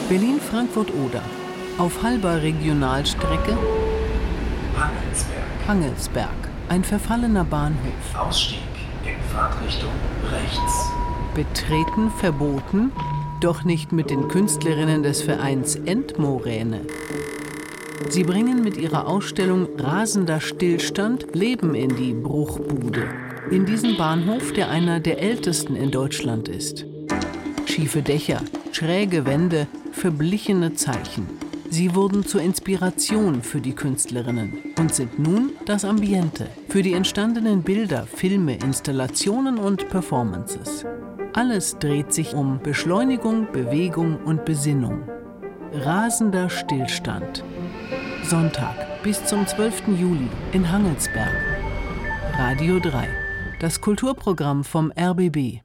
Berlin-Frankfurt-Oder. Auf halber Regionalstrecke Hangelsberg, ein verfallener Bahnhof. Ausstieg in Fahrtrichtung rechts. Betreten verboten, doch nicht mit den Künstlerinnen des Vereins Endmoräne. Sie bringen mit ihrer Ausstellung Rasender Stillstand Leben in die Bruchbude. In diesen Bahnhof, der einer der ältesten in Deutschland ist. Schiefe Dächer, schräge Wände, verblichene Zeichen. Sie wurden zur Inspiration für die Künstlerinnen und sind nun das Ambiente für die entstandenen Bilder, Filme, Installationen und Performances. Alles dreht sich um Beschleunigung, Bewegung und Besinnung. Rasender Stillstand. Sonntag bis zum 12. Juli in Hangelsberg. Radio 3. Das Kulturprogramm vom RBB.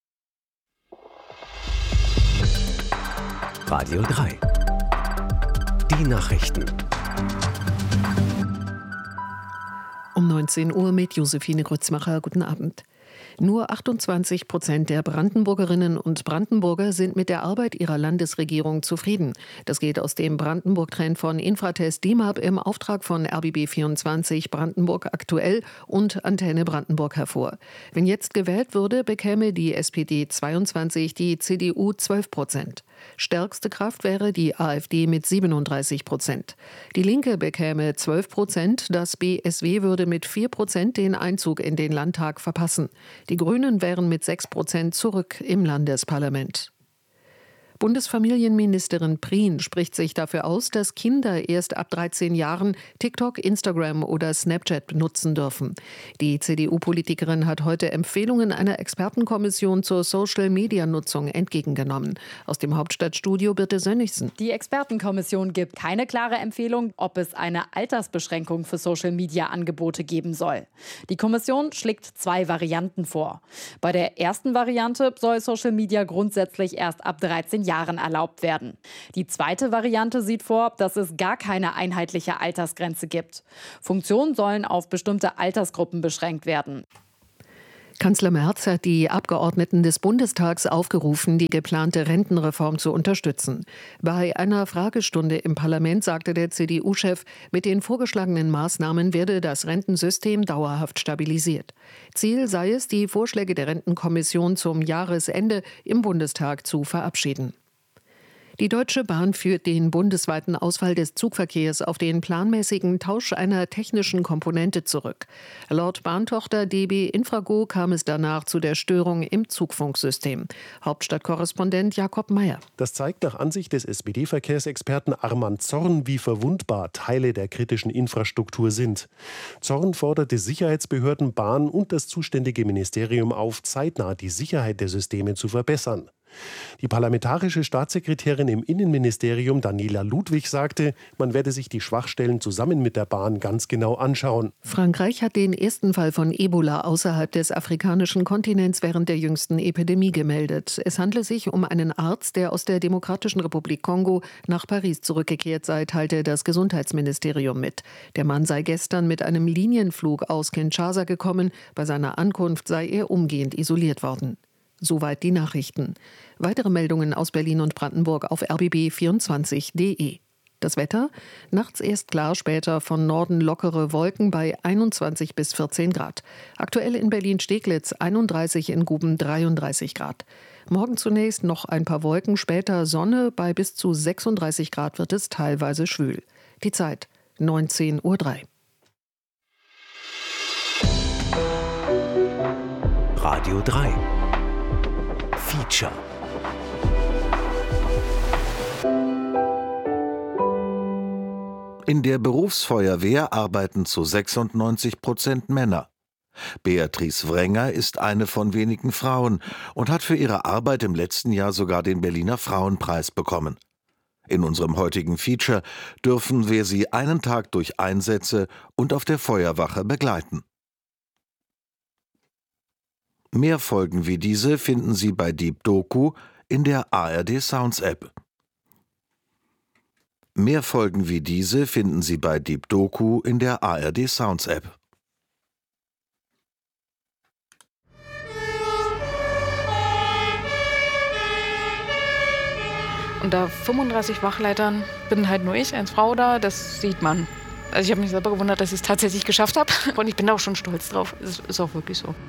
Radio 3. Die Nachrichten. Um 19 Uhr mit Josephine Grützmacher. Guten Abend. Nur 28% der Brandenburgerinnen und Brandenburger sind mit der Arbeit ihrer Landesregierung zufrieden. Das geht aus dem Brandenburg-Trend von Infratest DIMAP im Auftrag von RBB24 Brandenburg aktuell und Antenne Brandenburg hervor. Wenn jetzt gewählt würde, bekäme die SPD 22, die CDU 12%. Stärkste Kraft wäre die AfD mit 37%. Die Linke bekäme 12%, das BSW würde mit 4% den Einzug in den Landtag verpassen. Die Grünen wären mit 6% zurück im Landesparlament. Bundesfamilienministerin Prien spricht sich dafür aus, dass Kinder erst ab 13 Jahren TikTok, Instagram oder Snapchat benutzen dürfen. Die CDU-Politikerin hat heute Empfehlungen einer Expertenkommission zur Social-Media-Nutzung entgegengenommen. Aus dem Hauptstadtstudio Birte Sönnigsen. Die Expertenkommission gibt keine klare Empfehlung, ob es eine Altersbeschränkung für Social-Media-Angebote geben soll. Die Kommission schlägt 2 Varianten vor. Bei der ersten Variante soll Social-Media grundsätzlich erst ab 13 Jahren erlaubt werden. Die zweite Variante sieht vor, dass es gar keine einheitliche Altersgrenze gibt. Funktionen sollen auf bestimmte Altersgruppen beschränkt werden. Kanzler Merz hat die Abgeordneten des Bundestags aufgerufen, die geplante Rentenreform zu unterstützen. Bei einer Fragestunde im Parlament sagte der CDU-Chef, mit den vorgeschlagenen Maßnahmen werde das Rentensystem dauerhaft stabilisiert. Ziel sei es, die Vorschläge der Rentenkommission zum Jahresende im Bundestag zu verabschieden. Die Deutsche Bahn führt den bundesweiten Ausfall des Zugverkehrs auf den planmäßigen Tausch einer technischen Komponente zurück. Laut Bahntochter DB Infrago kam es danach zu der Störung im Zugfunksystem. Hauptstadtkorrespondent Jakob Meyer. Das zeigt nach Ansicht des SPD-Verkehrsexperten Arman Zorn, wie verwundbar Teile der kritischen Infrastruktur sind. Zorn forderte Sicherheitsbehörden, Bahn und das zuständige Ministerium auf, zeitnah die Sicherheit der Systeme zu verbessern. Die parlamentarische Staatssekretärin im Innenministerium Daniela Ludwig sagte, man werde sich die Schwachstellen zusammen mit der Bahn ganz genau anschauen. Frankreich hat den ersten Fall von Ebola außerhalb des afrikanischen Kontinents während der jüngsten Epidemie gemeldet. Es handle sich um einen Arzt, der aus der Demokratischen Republik Kongo nach Paris zurückgekehrt sei, teilte das Gesundheitsministerium mit. Der Mann sei gestern mit einem Linienflug aus Kinshasa gekommen. Bei seiner Ankunft sei er umgehend isoliert worden. Soweit die Nachrichten. Weitere Meldungen aus Berlin und Brandenburg auf rbb24.de. Das Wetter? Nachts erst klar, später von Norden lockere Wolken bei 21 bis 14 Grad. Aktuell in Berlin-Steglitz 31, in Guben 33 Grad. Morgen zunächst noch ein paar Wolken, später Sonne, bei bis zu 36 Grad wird es teilweise schwül. Die Zeit 19:03 Uhr. Radio 3. Feature. In der Berufsfeuerwehr arbeiten zu 96% Männer. Beatrice Wrenger ist eine von wenigen Frauen und hat für ihre Arbeit im letzten Jahr sogar den Berliner Frauenpreis bekommen. In unserem heutigen Feature dürfen wir sie einen Tag durch Einsätze und auf der Feuerwache begleiten. Mehr Folgen wie diese finden Sie bei Deep Doku in der ARD Sounds App. Mehr Folgen wie diese finden Sie bei Deep Doku in der ARD Sounds App. Unter 35 Wachleitern bin halt nur ich als Frau da, das sieht man. Also ich habe mich selber gewundert, dass ich es tatsächlich geschafft habe. Und ich bin da auch schon stolz drauf. Es ist auch wirklich so.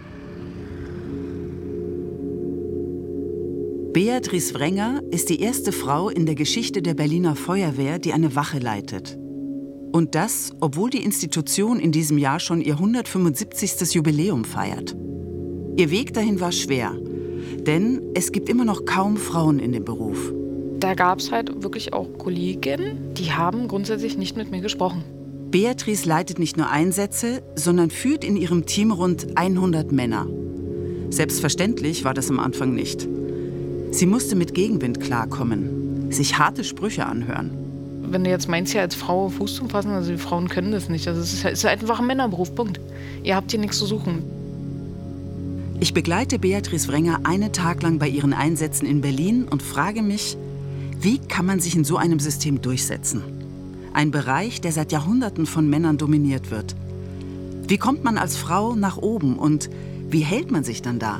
Beatrice Wrenger ist die erste Frau in der Geschichte der Berliner Feuerwehr, die eine Wache leitet. Und das, obwohl die Institution in diesem Jahr schon ihr 175. Jubiläum feiert. Ihr Weg dahin war schwer, denn es gibt immer noch kaum Frauen in dem Beruf. Da gab es halt wirklich auch Kolleginnen, die haben grundsätzlich nicht mit mir gesprochen. Beatrice leitet nicht nur Einsätze, sondern führt in ihrem Team rund 100 Männer. Selbstverständlich war das am Anfang nicht. Sie musste mit Gegenwind klarkommen, sich harte Sprüche anhören. Wenn du jetzt meinst, ja als Frau Fuß zu fassen, also die Frauen können das nicht. Also es ist einfach ein Männerberuf, Punkt. Ihr habt hier nichts zu suchen. Ich begleite Beatrice Wrenger einen Tag lang bei ihren Einsätzen in Berlin und frage mich, wie kann man sich in so einem System durchsetzen? Ein Bereich, der seit Jahrhunderten von Männern dominiert wird. Wie kommt man als Frau nach oben und wie hält man sich dann da?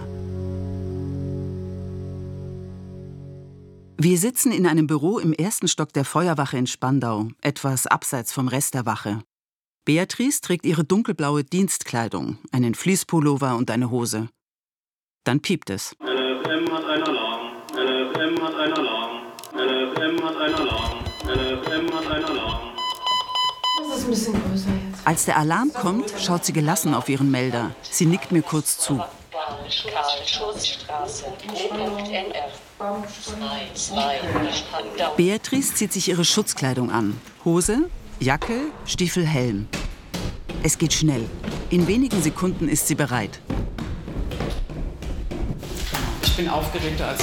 Wir sitzen in einem Büro im 1. Stock der Feuerwache in Spandau, etwas abseits vom Rest der Wache. Beatrice trägt ihre dunkelblaue Dienstkleidung, einen Fleece-Pullover und eine Hose. Dann piept es. LFM hat einen Alarm. LFM hat einen Alarm. LFM hat einen Alarm. LFM hat einen Alarm. Das ist ein bisschen größer jetzt. Als der Alarm kommt, schaut sie gelassen auf ihren Melder. Sie nickt mir kurz zu. Beatrice zieht sich ihre Schutzkleidung an. Hose, Jacke, Stiefel, Helm. Es geht schnell. In wenigen Sekunden ist sie bereit. Ich bin aufgeregter als du.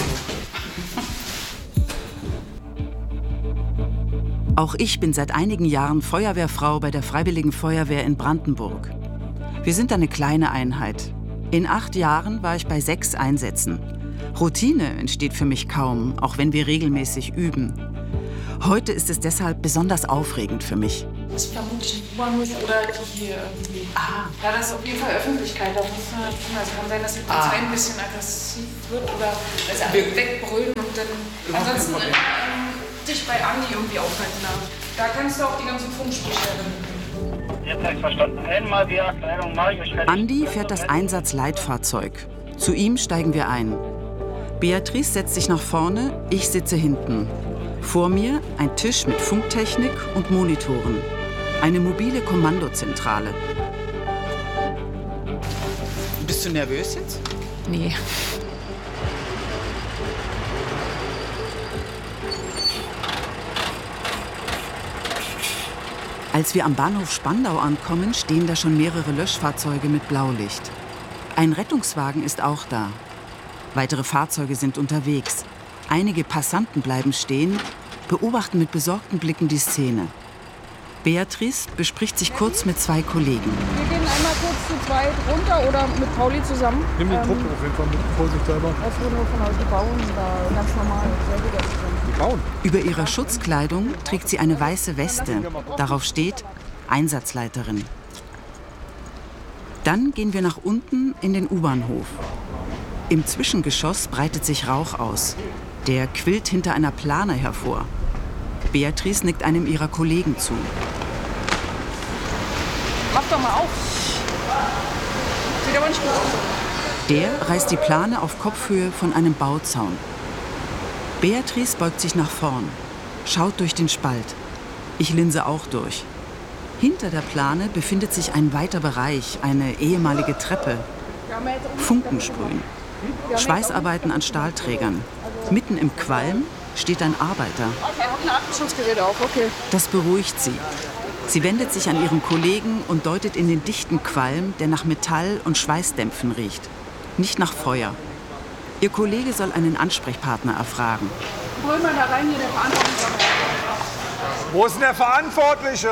Auch ich bin seit einigen Jahren Feuerwehrfrau bei der Freiwilligen Feuerwehr in Brandenburg. Wir sind eine kleine Einheit. In 8 Jahren war ich bei 6 Einsätzen. Routine entsteht für mich kaum, auch wenn wir regelmäßig üben. Heute ist es deshalb besonders aufregend für mich. Das ist vermutlich ein U-Bahnhof oder die hier irgendwie. Ja, das ist auf jeden Fall Öffentlichkeit. Da muss man tun. Also kann sein, dass die Polizei ein bisschen aggressiv wird oder also wegbrüllen und dann ansonsten dich bei Andi irgendwie aufhalten darf. Da kannst du auch die ganzen Funksprecherinnen. Jetzt habe ich verstanden. Einmal wieder Kleidung, mache ich euch fertig. Andi fährt das Einsatzleitfahrzeug. Zu ihm steigen wir ein. Beatrice setzt sich nach vorne, ich sitze hinten. Vor mir ein Tisch mit Funktechnik und Monitoren. Eine mobile Kommandozentrale. Bist du nervös jetzt? Nee. Als wir am Bahnhof Spandau ankommen, stehen da schon mehrere Löschfahrzeuge mit Blaulicht. Ein Rettungswagen ist auch da. Weitere Fahrzeuge sind unterwegs. Einige Passanten bleiben stehen, beobachten mit besorgten Blicken die Szene. Beatrice bespricht sich kurz mit 2 Kollegen. Wir gehen einmal kurz zu zweit runter oder mit Pauli zusammen. Nimm die Truppe auf jeden Fall mit, Vorsicht selber. Das wurde von euch gebaut, da ganz normal. Die bauen? Über ihrer Schutzkleidung trägt sie eine weiße Weste. Darauf steht Einsatzleiterin. Dann gehen wir nach unten in den U-Bahnhof. Im Zwischengeschoss breitet sich Rauch aus. Der quillt hinter einer Plane hervor. Beatrice nickt einem ihrer Kollegen zu. Mach doch mal auf. Sieht aber nicht gut aus. Der reißt die Plane auf Kopfhöhe von einem Bauzaun. Beatrice beugt sich nach vorn, schaut durch den Spalt. Ich linse auch durch. Hinter der Plane befindet sich ein weiter Bereich, eine ehemalige Treppe. Funken sprühen. Schweißarbeiten an Stahlträgern. Mitten im Qualm steht ein Arbeiter. Ein Atemschutzgerät auf, okay. Das beruhigt sie. Sie wendet sich an ihren Kollegen und deutet in den dichten Qualm, der nach Metall und Schweißdämpfen riecht. Nicht nach Feuer. Ihr Kollege soll einen Ansprechpartner erfragen. Hol mal da rein, hier der Verantwortliche. Wo ist denn der Verantwortliche?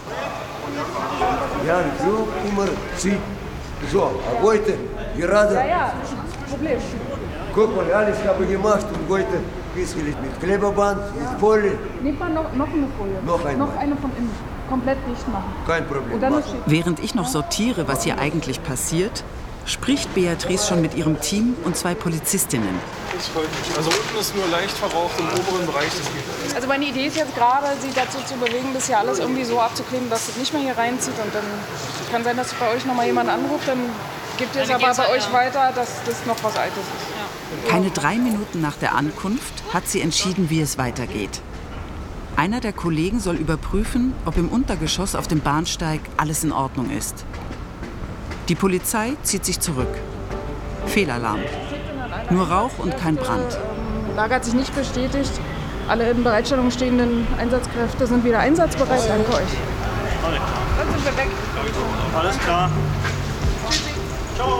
Ja, so, immer, sie. So, heute, gerade. Ja, Problem. Guck mal, alles habe ich gemacht und heute festgelegt mit Klebeband, mit Folie. Nehmt mal noch eine Folie. Noch eine. Noch eine von innen. Komplett dicht machen. Kein Problem. Und dann Während ich noch sortiere, was hier eigentlich passiert, spricht Beatrice schon mit ihrem Team und 2 Polizistinnen. Das freut mich. Also unten ist nur leicht verraucht, im oberen Bereich das geht. Also meine Idee ist jetzt gerade, sie dazu zu bewegen, das hier alles irgendwie so abzukleben, dass es nicht mehr hier reinzieht. Und dann kann sein, dass bei euch noch mal jemand anruft, dann gebt ihr es aber bei euch weiter, dass das noch was Altes ist. Ja. Keine 3 Minuten nach der Ankunft hat sie entschieden, wie es weitergeht. Einer der Kollegen soll überprüfen, ob im Untergeschoss auf dem Bahnsteig alles in Ordnung ist. Die Polizei zieht sich zurück. Fehlalarm. Nur Rauch und kein Brand. Lage hat sich nicht bestätigt. Alle in Bereitstellung stehenden Einsatzkräfte sind wieder einsatzbereit. Danke euch. Dann sind wir weg. Alles klar. Ciao.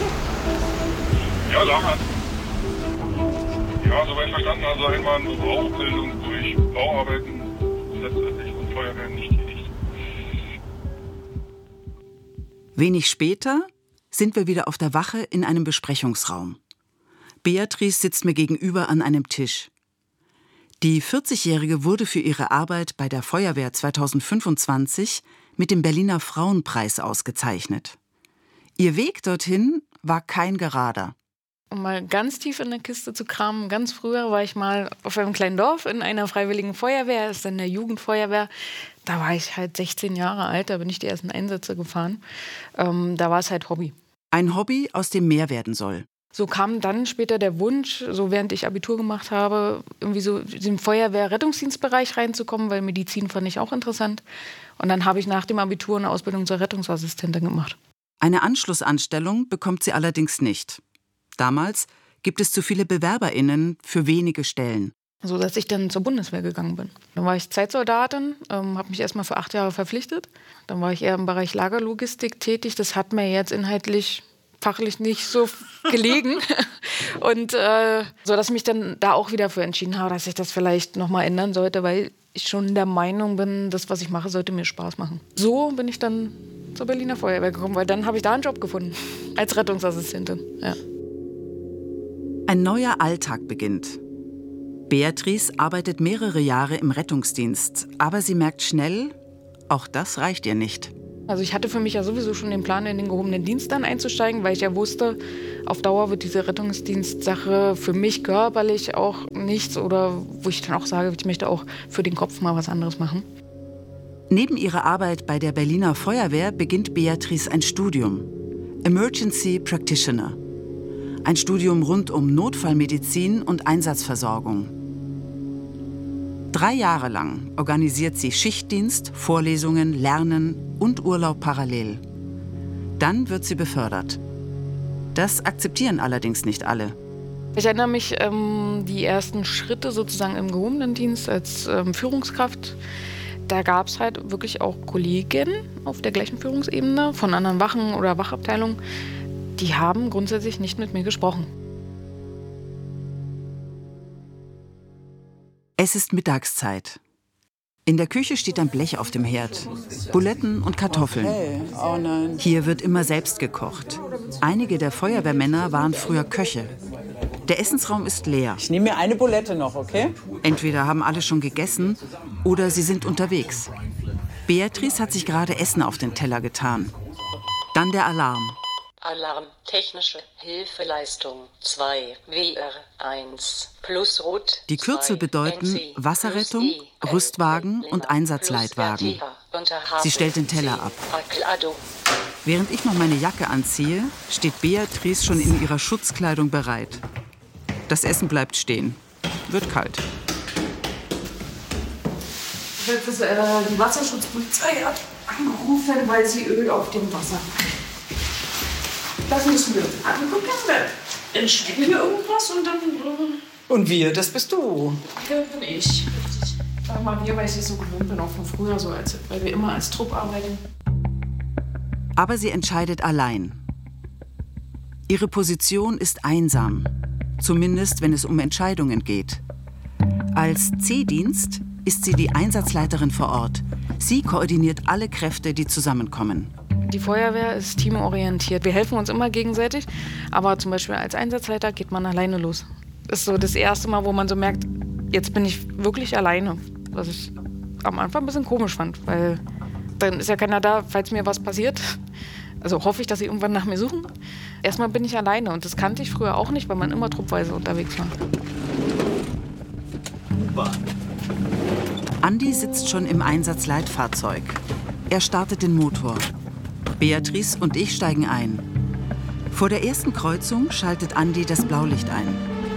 Ja, Sachen. Ja, soweit verstanden. Also einmal eine Rauchbildung durch Bauarbeiten letztendlich und Feuerwehr nicht tätig. Wenig später sind wir wieder auf der Wache in einem Besprechungsraum. Beatrice sitzt mir gegenüber an einem Tisch. Die 40-Jährige wurde für ihre Arbeit bei der Feuerwehr 2025 mit dem Berliner Frauenpreis ausgezeichnet. Ihr Weg dorthin war kein gerader. Um mal ganz tief in der Kiste zu kramen, ganz früher war ich mal auf einem kleinen Dorf in einer freiwilligen Feuerwehr, das ist in der Jugendfeuerwehr. Da war ich halt 16 Jahre alt, da bin ich die ersten Einsätze gefahren. Da war es halt Hobby. Ein Hobby, aus dem mehr werden soll. So kam dann später der Wunsch, so während ich Abitur gemacht habe, irgendwie so in den Feuerwehr-Rettungsdienstbereich reinzukommen, weil Medizin fand ich auch interessant. Und dann habe ich nach dem Abitur eine Ausbildung zur Rettungsassistentin gemacht. Eine Anschlussanstellung bekommt sie allerdings nicht. Damals gibt es zu viele BewerberInnen für wenige Stellen. So dass ich dann zur Bundeswehr gegangen bin. Dann war ich Zeitsoldatin, habe mich erstmal für 8 Jahre verpflichtet. Dann war ich eher im Bereich Lagerlogistik tätig. Das hat mir jetzt inhaltlich, fachlich nicht so gelegen. Und so dass ich mich dann da auch wieder für entschieden habe, dass ich das vielleicht nochmal ändern sollte, weil ich schon der Meinung bin, das, was ich mache, sollte mir Spaß machen. So bin ich dann zur Berliner Feuerwehr gekommen, weil dann habe ich da einen Job gefunden, als Rettungsassistentin. Ja. Ein neuer Alltag beginnt. Beatrice arbeitet mehrere Jahre im Rettungsdienst, aber sie merkt schnell, auch das reicht ihr nicht. Also ich hatte für mich ja sowieso schon den Plan, in den gehobenen Dienst dann einzusteigen, weil ich ja wusste, auf Dauer wird diese Rettungsdienstsache für mich körperlich auch nichts oder wo ich dann auch sage, ich möchte auch für den Kopf mal was anderes machen. Neben ihrer Arbeit bei der Berliner Feuerwehr beginnt Beatrice ein Studium. Emergency Practitioner. Ein Studium rund um Notfallmedizin und Einsatzversorgung. 3 Jahre lang organisiert sie Schichtdienst, Vorlesungen, Lernen und Urlaub parallel. Dann wird sie befördert. Das akzeptieren allerdings nicht alle. Ich erinnere mich die ersten Schritte sozusagen im gehobenen Dienst als Führungskraft. Da gab es halt wirklich auch Kolleginnen auf der gleichen Führungsebene von anderen Wachen oder Wachabteilungen. Die haben grundsätzlich nicht mit mir gesprochen. Es ist Mittagszeit. In der Küche steht ein Blech auf dem Herd. Buletten und Kartoffeln. Okay. Oh nein. Hier wird immer selbst gekocht. Einige der Feuerwehrmänner waren früher Köche. Der Essensraum ist leer. Ich nehme mir eine Bulette noch, okay? Entweder haben alle schon gegessen oder sie sind unterwegs. Beatrice hat sich gerade Essen auf den Teller getan. Dann der Alarm. Alarm, technische Hilfeleistung 2, WR1, plus Rot. Die Kürzel bedeuten Wasserrettung, Rüstwagen und Einsatzleitwagen. Sie stellt den Teller ab. Während ich noch meine Jacke anziehe, steht Beatrice schon in ihrer Schutzkleidung bereit. Das Essen bleibt stehen. Wird kalt. Die Wasserschutzpolizei hat angerufen, weil sie Öl auf dem Wasser. Das müssen wir angucken. Dann schmecken wir irgendwas und dann... Und wir, das bist du. Das bin ich. Sag mal wir, weil ich es so gewöhnt bin, auch von früher so, weil wir immer als Trupp arbeiten. Aber sie entscheidet allein. Ihre Position ist einsam. Zumindest, wenn es um Entscheidungen geht. Als C-Dienst ist sie die Einsatzleiterin vor Ort. Sie koordiniert alle Kräfte, die zusammenkommen. Die Feuerwehr ist teamorientiert. Wir helfen uns immer gegenseitig. Aber zum Beispiel als Einsatzleiter geht man alleine los. Das ist so das erste Mal, wo man so merkt, jetzt bin ich wirklich alleine. Was ich am Anfang ein bisschen komisch fand. Weil dann ist ja keiner da, falls mir was passiert. Also hoffe ich, dass sie irgendwann nach mir suchen. Erstmal bin ich alleine und das kannte ich früher auch nicht, weil man immer truppweise unterwegs war. Andi sitzt schon im Einsatzleitfahrzeug. Er startet den Motor. Beatrice und ich steigen ein. Vor der ersten Kreuzung schaltet Andi das Blaulicht ein.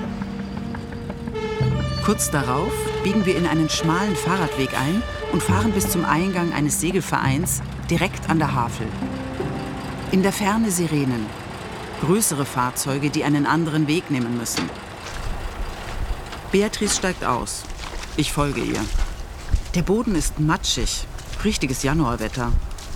Kurz darauf biegen wir in einen schmalen Fahrradweg ein und fahren bis zum Eingang eines Segelvereins direkt an der Havel. In der Ferne Sirenen. Größere Fahrzeuge, die einen anderen Weg nehmen müssen. Beatrice steigt aus. Ich folge ihr. Der Boden ist matschig. Richtiges Januarwetter.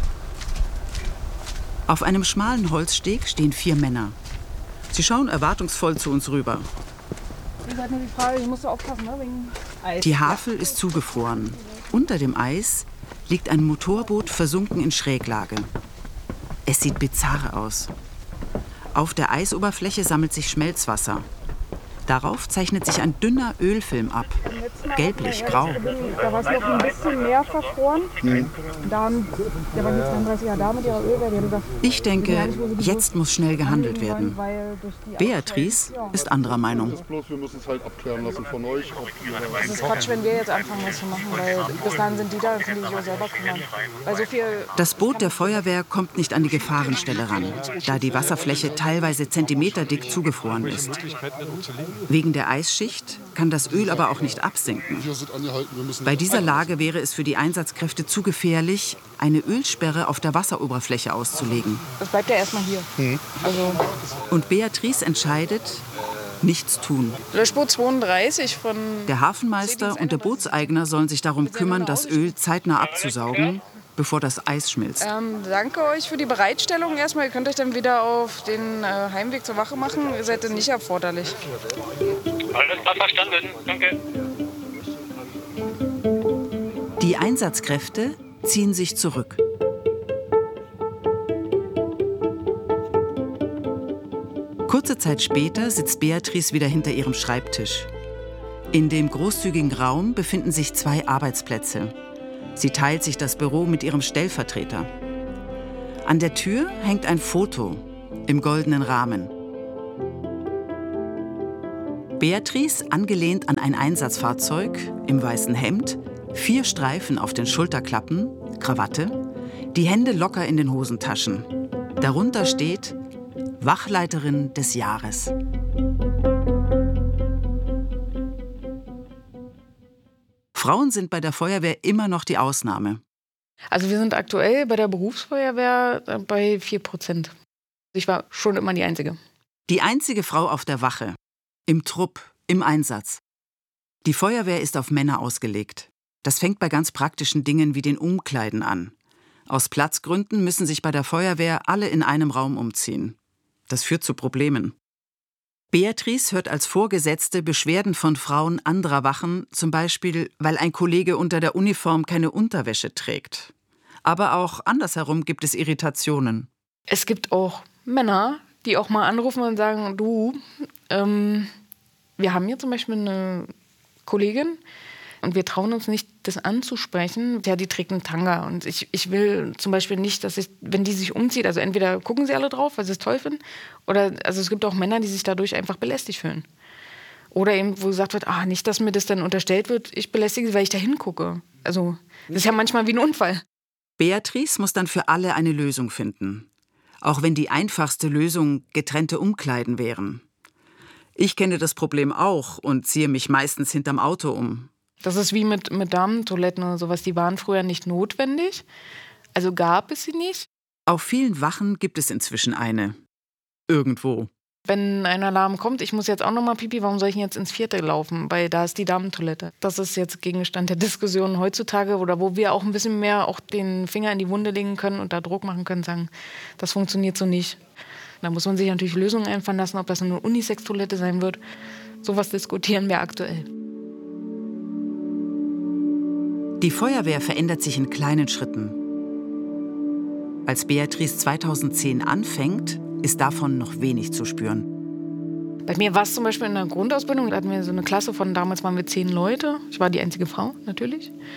Auf einem schmalen Holzsteg stehen 4 Männer. Sie schauen erwartungsvoll zu uns rüber. Ich hatte nur die Frage, ich musste aufpassen, ne? Wegen Eis. Die Havel ist zugefroren. Unter dem Eis liegt ein Motorboot versunken in Schräglage. Es sieht bizarr aus. Auf der Eisoberfläche sammelt sich Schmelzwasser. Darauf zeichnet sich ein dünner Ölfilm ab, gelblich-grau. Da war es noch ein bisschen mehr verfroren. Der war die 32er Dame mit ihrer Ölwärme. Ich denke, jetzt muss schnell gehandelt werden. Beatrice ist anderer Meinung. Wir müssen es halt abklären lassen von euch. Es ist Quatsch, wenn wir jetzt anfangen, was zu machen, weil bis dahin sind die da, dann können die sich auch selber kümmern. Weil so viel Das Boot der Feuerwehr kommt nicht an die Gefahrenstelle ran, da die Wasserfläche teilweise zentimeterdick zugefroren ist. Wegen der Eisschicht kann das Öl aber auch nicht absinken. Bei dieser Lage wäre es für die Einsatzkräfte zu gefährlich, eine Ölsperre auf der Wasseroberfläche auszulegen. Das bleibt ja erstmal hier. Und Beatrice entscheidet, nichts tun. Löschboot 32 von... Der Hafenmeister und der Bootseigner sollen sich darum kümmern, das Öl zeitnah abzusaugen, bevor das Eis schmilzt. Danke euch für die Bereitstellung erstmal. Ihr könnt euch dann wieder auf den Heimweg zur Wache machen. Ihr seid dann nicht erforderlich. Alles klar, verstanden. Danke. Die Einsatzkräfte ziehen sich zurück. Kurze Zeit später sitzt Beatrice wieder hinter ihrem Schreibtisch. In dem großzügigen Raum befinden sich 2 Arbeitsplätze. Sie teilt sich das Büro mit ihrem Stellvertreter. An der Tür hängt ein Foto im goldenen Rahmen. Beatrice, angelehnt an ein Einsatzfahrzeug, im weißen Hemd, 4 Streifen auf den Schulterklappen, Krawatte, die Hände locker in den Hosentaschen. Darunter steht Wachleiterin des Jahres. Frauen sind bei der Feuerwehr immer noch die Ausnahme. Also wir sind aktuell bei der Berufsfeuerwehr bei 4%. Ich war schon immer die Einzige. Die einzige Frau auf der Wache, im Trupp, im Einsatz. Die Feuerwehr ist auf Männer ausgelegt. Das fängt bei ganz praktischen Dingen wie den Umkleiden an. Aus Platzgründen müssen sich bei der Feuerwehr alle in einem Raum umziehen. Das führt zu Problemen. Beatrice hört als Vorgesetzte Beschwerden von Frauen anderer Wachen, zum Beispiel, weil ein Kollege unter der Uniform keine Unterwäsche trägt. Aber auch andersherum gibt es Irritationen. Es gibt auch Männer, die auch mal anrufen und sagen, du, wir haben hier zum Beispiel eine Kollegin und wir trauen uns nicht, das anzusprechen. Ja, die trägt einen Tanga und ich will zum Beispiel nicht, wenn die sich umzieht, also entweder gucken sie alle drauf, weil sie es toll finden, oder also es gibt auch Männer, die sich dadurch einfach belästigt fühlen. Oder eben, wo gesagt wird, nicht, dass mir das dann unterstellt wird, ich belästige sie, weil ich da hingucke. Also das ist ja manchmal wie ein Unfall. Beatrice muss dann für alle eine Lösung finden. Auch wenn die einfachste Lösung getrennte Umkleiden wären. Ich kenne das Problem auch und ziehe mich meistens hinterm Auto um. Das ist wie mit Damentoiletten oder sowas. Die waren früher nicht notwendig. Also gab es sie nicht. Auf vielen Wachen gibt es inzwischen eine. Irgendwo. Wenn ein Alarm kommt, ich muss jetzt auch noch mal pipi, warum soll ich denn jetzt ins 4. laufen? Weil da ist die Damentoilette. Das ist jetzt Gegenstand der Diskussion heutzutage, oder wo wir auch ein bisschen mehr auch den Finger in die Wunde legen können und da Druck machen können, sagen, das funktioniert so nicht. Da muss man sich natürlich Lösungen einfallen lassen, ob das eine Unisex-Toilette sein wird. Sowas diskutieren wir aktuell. Die Feuerwehr verändert sich in kleinen Schritten. Als Beatrice 2010 anfängt, ist davon noch wenig zu spüren. Bei mir war es zum Beispiel in der Grundausbildung, da hatten wir so eine Klasse von, damals waren wir 10 Leute. Ich war die einzige Frau, natürlich.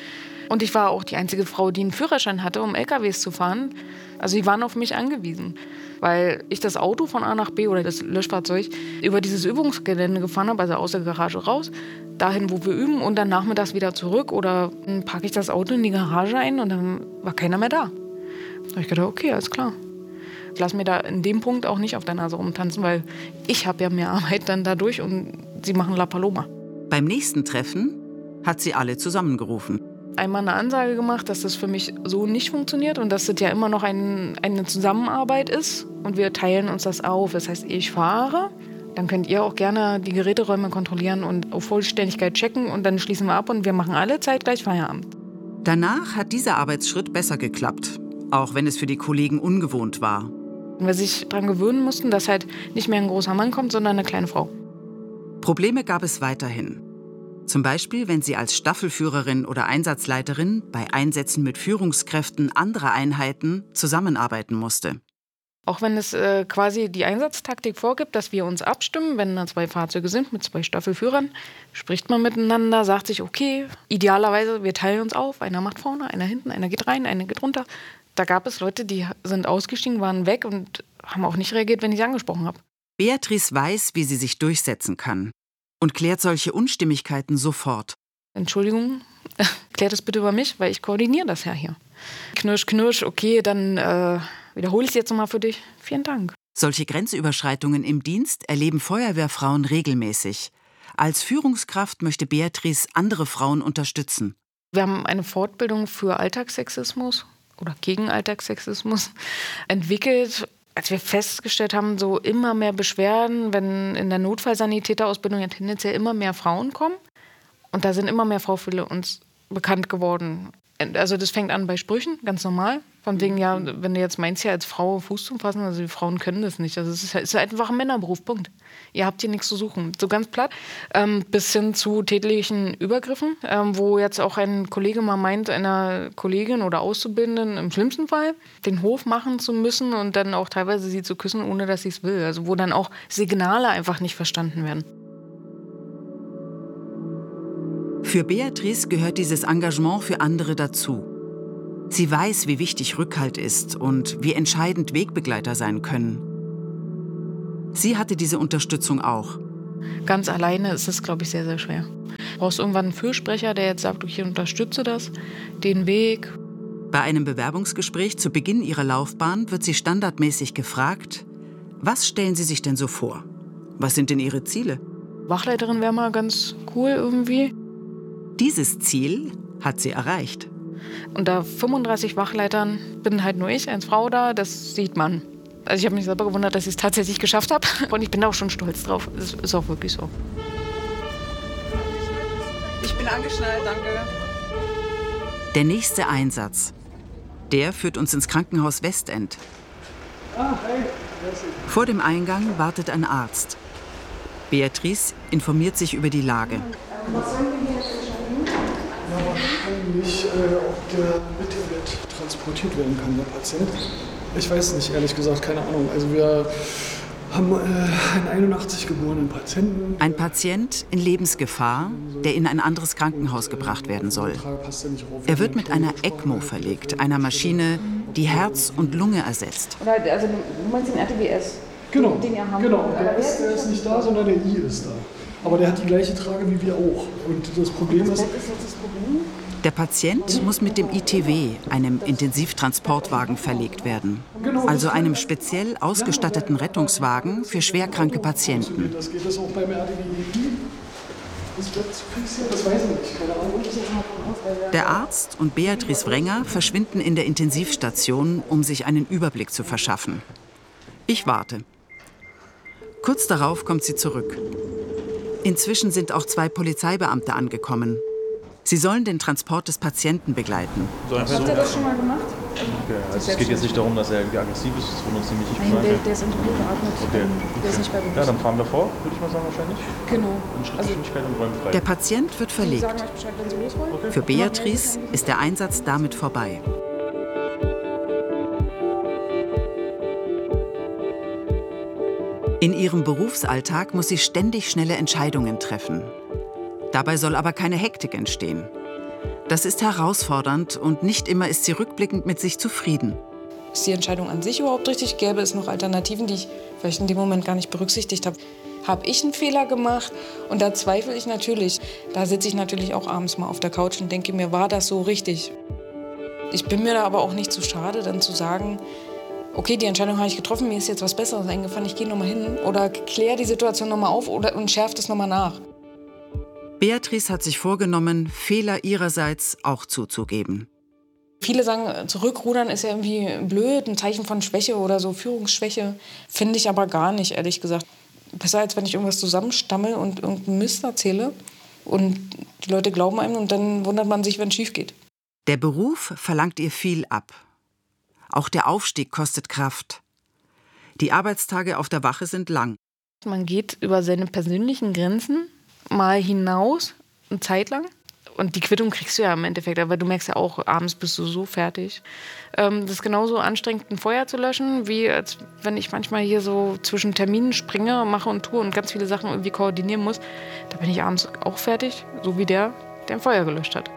Und ich war auch die einzige Frau, die einen Führerschein hatte, um LKWs zu fahren. Also die waren auf mich angewiesen, weil ich das Auto von A nach B oder das Löschfahrzeug über dieses Übungsgelände gefahren habe, also aus der Garage raus, dahin, wo wir üben und dann nachmittags wieder zurück. Oder dann packe ich das Auto in die Garage ein und dann war keiner mehr da. Da habe ich gedacht, okay, alles klar. Ich lasse mir da in dem Punkt auch nicht auf der Nase rumtanzen, weil ich habe ja mehr Arbeit dann dadurch und sie machen La Paloma. Beim nächsten Treffen hat sie alle zusammengerufen. Einmal eine Ansage gemacht, dass das für mich so nicht funktioniert und dass das ja immer noch eine Zusammenarbeit ist und wir teilen uns das auf. Das heißt, ich fahre, dann könnt ihr auch gerne die Geräteräume kontrollieren und auf Vollständigkeit checken und dann schließen wir ab und wir machen alle zeitgleich Feierabend. Danach hat dieser Arbeitsschritt besser geklappt, auch wenn es für die Kollegen ungewohnt war. Weil sie sich daran gewöhnen mussten, dass halt nicht mehr ein großer Mann kommt, sondern eine kleine Frau. Probleme gab es weiterhin. Zum Beispiel, wenn sie als Staffelführerin oder Einsatzleiterin bei Einsätzen mit Führungskräften anderer Einheiten zusammenarbeiten musste. Auch wenn es quasi die Einsatztaktik vorgibt, dass wir uns abstimmen, wenn da 2 Fahrzeuge sind mit 2 Staffelführern, spricht man miteinander, sagt sich, okay, idealerweise, wir teilen uns auf, einer macht vorne, einer hinten, einer geht rein, einer geht runter. Da gab es Leute, die sind ausgestiegen, waren weg und haben auch nicht reagiert, wenn ich sie angesprochen habe. Beatrice weiß, wie sie sich durchsetzen kann und klärt solche Unstimmigkeiten sofort. Entschuldigung, klärt es bitte über mich, weil ich koordiniere das ja hier. Knirsch, knirsch, okay, dann wiederhole ich es jetzt nochmal für dich. Vielen Dank. Solche Grenzüberschreitungen im Dienst erleben Feuerwehrfrauen regelmäßig. Als Führungskraft möchte Beatrice andere Frauen unterstützen. Wir haben eine Fortbildung für Alltagssexismus oder gegen Alltagssexismus entwickelt. Als wir festgestellt haben, so immer mehr Beschwerden, wenn in der Notfallsanitäterausbildung ja tendenziell immer mehr Frauen kommen. Und da sind immer mehr Vorfälle uns bekannt geworden. Also das fängt an bei Sprüchen, ganz normal. Von wegen, ja, wenn du jetzt meinst, ja als Frau Fuß zu fassen, also die Frauen können das nicht. Also es ist einfach ein Männerberuf, Punkt. Ihr habt hier nichts zu suchen. So ganz platt. Bis hin zu tätlichen Übergriffen, wo jetzt auch ein Kollege mal meint, einer Kollegin oder Auszubildenden im schlimmsten Fall den Hof machen zu müssen und dann auch teilweise sie zu küssen, ohne dass sie es will. Also wo dann auch Signale einfach nicht verstanden werden. Für Beatrice gehört dieses Engagement für andere dazu. Sie weiß, wie wichtig Rückhalt ist und wie entscheidend Wegbegleiter sein können. Sie hatte diese Unterstützung auch. Ganz alleine ist es, glaube ich, sehr, sehr schwer. Du brauchst irgendwann einen Fürsprecher, der jetzt sagt, ich unterstütze das, den Weg. Bei einem Bewerbungsgespräch zu Beginn ihrer Laufbahn wird sie standardmäßig gefragt, was stellen Sie sich denn so vor? Was sind denn Ihre Ziele? Wachleiterin wäre mal ganz cool irgendwie. Dieses Ziel hat sie erreicht. Unter 35 Wachleitern bin halt nur ich als Frau da, das sieht man. Also ich habe mich selber gewundert, dass ich es tatsächlich geschafft habe. Und ich bin da auch schon stolz drauf. Das ist auch wirklich so. Ich bin angeschnallt, danke. Der nächste Einsatz, der führt uns ins Krankenhaus Westend. Vor dem Eingang wartet ein Arzt. Beatrice informiert sich über die Lage. Was sollen wir hier entscheiden? Ja, wahrscheinlich, ob der mit dem Bett transportiert werden kann, der Patient. Ich weiß nicht, ehrlich gesagt, keine Ahnung. Also wir haben einen 81 geborenen Patienten. Ein Patient in Lebensgefahr, der in ein anderes Krankenhaus gebracht werden soll. Er wird mit einer ECMO verlegt, einer Maschine, die Herz und Lunge ersetzt. Also du meinst den RTWS? Genau, den ihr habt. genau. Der ist nicht da, sondern der I ist da. Aber der hat die gleiche Trage wie wir auch. Und das Problem ist... Der Patient muss mit dem ITW, einem Intensivtransportwagen, verlegt werden. Also einem speziell ausgestatteten Rettungswagen für schwerkranke Patienten. Das geht es auch beim RTWI. Das wird zu fixiert, das weiß ich nicht. Keine Ahnung. Der Arzt und Beatrice Wrenger verschwinden in der Intensivstation, um sich einen Überblick zu verschaffen. Ich warte. Kurz darauf kommt sie zurück. Inzwischen sind auch 2 Polizeibeamte angekommen. Sie sollen den Transport des Patienten begleiten. Habt ihr das schon mal gemacht? Okay, also es geht jetzt nicht darum, dass er irgendwie aggressiv ist, das wundert uns nämlich nicht. Nein, der ist intubiert geatmet. Okay. Der ist nicht bei Bewusstsein. Ja, dann fahren wir vor, würde ich mal sagen wahrscheinlich. Genau. In Schrittgeschwindigkeit und räumen frei. Der Patient wird verlegt. Sagen euch Bescheid, wenn sie los wollen. Okay. Für Beatrice ist der Einsatz damit vorbei. In ihrem Berufsalltag muss sie ständig schnelle Entscheidungen treffen. Dabei soll aber keine Hektik entstehen. Das ist herausfordernd und nicht immer ist sie rückblickend mit sich zufrieden. Ist die Entscheidung an sich überhaupt richtig? Gäbe es noch Alternativen, die ich vielleicht in dem Moment gar nicht berücksichtigt habe? Habe ich einen Fehler gemacht? Und da zweifle ich natürlich. Da sitze ich natürlich auch abends mal auf der Couch und denke mir, war das so richtig? Ich bin mir da aber auch nicht zu schade, dann zu sagen, okay, die Entscheidung habe ich getroffen, mir ist jetzt was Besseres eingefallen, ich gehe nochmal hin oder kläre die Situation nochmal auf und schärfe das nochmal nach. Beatrice hat sich vorgenommen, Fehler ihrerseits auch zuzugeben. Viele sagen, zurückrudern ist ja irgendwie blöd, ein Zeichen von Schwäche oder so, Führungsschwäche. Finde ich aber gar nicht, ehrlich gesagt. Besser, als wenn ich irgendwas zusammenstammel und irgendeinen Mist erzähle und die Leute glauben einem und dann wundert man sich, wenn es schief geht. Der Beruf verlangt ihr viel ab. Auch der Aufstieg kostet Kraft. Die Arbeitstage auf der Wache sind lang. Man geht über seine persönlichen Grenzen mal hinaus, eine Zeit lang. Und die Quittung kriegst du ja im Endeffekt, aber du merkst ja auch, abends bist du so fertig. Das ist genauso anstrengend, ein Feuer zu löschen, wie als wenn ich manchmal hier so zwischen Terminen springe, mache und tue und ganz viele Sachen irgendwie koordinieren muss. Da bin ich abends auch fertig, so wie der ein Feuer gelöscht hat.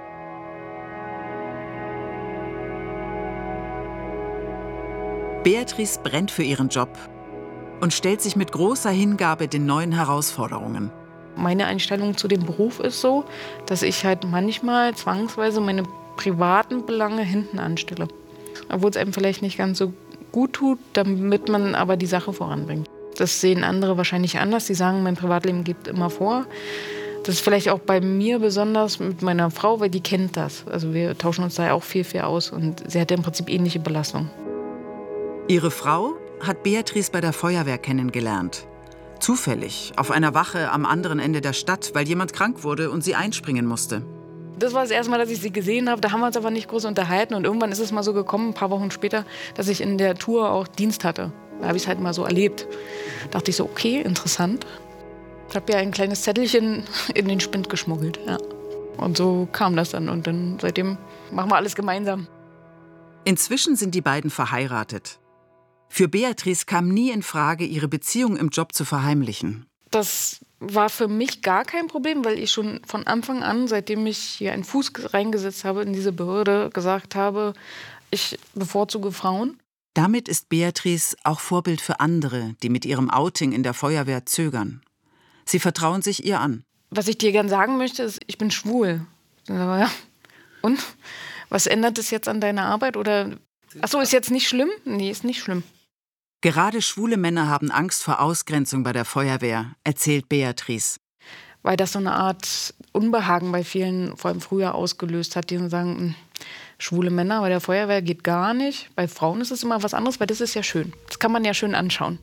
Beatrice brennt für ihren Job und stellt sich mit großer Hingabe den neuen Herausforderungen. Meine Einstellung zu dem Beruf ist so, dass ich halt manchmal zwangsweise meine privaten Belange hinten anstelle. Obwohl es einem vielleicht nicht ganz so gut tut, damit man aber die Sache voranbringt. Das sehen andere wahrscheinlich anders. Die sagen, mein Privatleben geht immer vor. Das ist vielleicht auch bei mir besonders mit meiner Frau, weil die kennt das. Also wir tauschen uns da ja auch viel aus und sie hat ja im Prinzip ähnliche Belastung. Ihre Frau hat Beatrice bei der Feuerwehr kennengelernt. Zufällig, auf einer Wache am anderen Ende der Stadt, weil jemand krank wurde und sie einspringen musste. Das war das erste Mal, dass ich sie gesehen habe. Da haben wir uns aber nicht groß unterhalten. Und irgendwann ist es mal so gekommen, ein paar Wochen später, dass ich in der Tour auch Dienst hatte. Da habe ich es halt mal so erlebt. Da dachte ich so, okay, interessant. Ich habe ja ein kleines Zettelchen in den Spind geschmuggelt. Ja. Und so kam das dann. Und dann seitdem machen wir alles gemeinsam. Inzwischen sind die beiden verheiratet. Für Beatrice kam nie in Frage, ihre Beziehung im Job zu verheimlichen. Das war für mich gar kein Problem, weil ich schon von Anfang an, seitdem ich hier einen Fuß reingesetzt habe in diese Behörde, gesagt habe, ich bevorzuge Frauen. Damit ist Beatrice auch Vorbild für andere, die mit ihrem Outing in der Feuerwehr zögern. Sie vertrauen sich ihr an. Was ich dir gern sagen möchte, ist, ich bin schwul. Ja. Und? Was ändert es jetzt an deiner Arbeit? Oder? Achso, ist jetzt nicht schlimm? Nee, ist nicht schlimm. Gerade schwule Männer haben Angst vor Ausgrenzung bei der Feuerwehr, erzählt Beatrice. Weil das so eine Art Unbehagen bei vielen, vor allem früher, ausgelöst hat, die sagen, schwule Männer bei der Feuerwehr geht gar nicht. Bei Frauen ist es immer was anderes, weil das ist ja schön. Das kann man ja schön anschauen.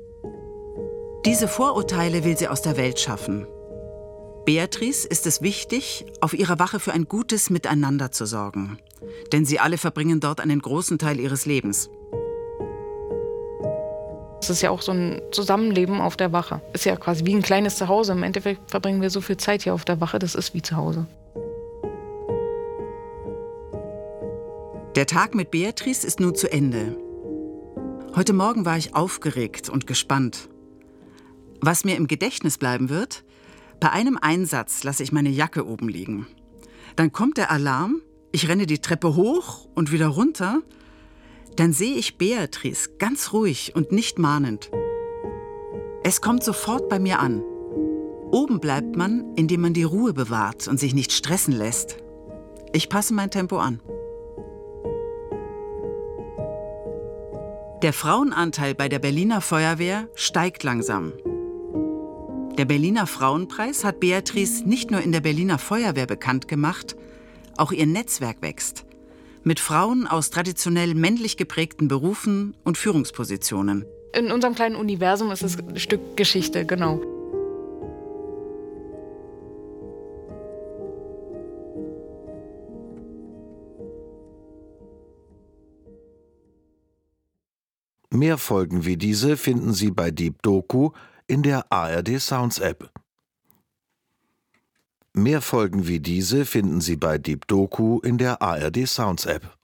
Diese Vorurteile will sie aus der Welt schaffen. Beatrice ist es wichtig, auf ihrer Wache für ein gutes Miteinander zu sorgen. Denn sie alle verbringen dort einen großen Teil ihres Lebens. Es ist ja auch so ein Zusammenleben auf der Wache. Ist ja quasi wie ein kleines Zuhause. Im Endeffekt verbringen wir so viel Zeit hier auf der Wache, das ist wie zu Hause. Der Tag mit Beatrice ist nun zu Ende. Heute Morgen war ich aufgeregt und gespannt. Was mir im Gedächtnis bleiben wird: Bei einem Einsatz lasse ich meine Jacke oben liegen. Dann kommt der Alarm, ich renne die Treppe hoch und wieder runter. Dann sehe ich Beatrice ganz ruhig und nicht mahnend. Es kommt sofort bei mir an. Oben bleibt man, indem man die Ruhe bewahrt und sich nicht stressen lässt. Ich passe mein Tempo an. Der Frauenanteil bei der Berliner Feuerwehr steigt langsam. Der Berliner Frauenpreis hat Beatrice nicht nur in der Berliner Feuerwehr bekannt gemacht, auch ihr Netzwerk wächst. Mit Frauen aus traditionell männlich geprägten Berufen und Führungspositionen. In unserem kleinen Universum ist es ein Stück Geschichte, genau. Mehr Folgen wie diese finden Sie bei Deep Doku in der ARD Sounds App. Mehr Folgen wie diese finden Sie bei Deep Doku in der ARD Sounds App.